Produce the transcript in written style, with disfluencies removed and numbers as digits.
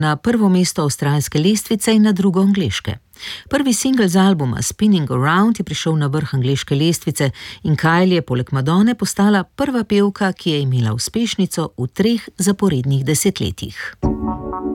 na prvo mesto avstralske lestvice in na drugo angleške. Prvi singel z albuma Spinning Around je prišel na vrh angleške lestvice in Kylie je poleg Madonne postala prva pevka, ki je imela uspešnico v 3 zaporednih desetletjih.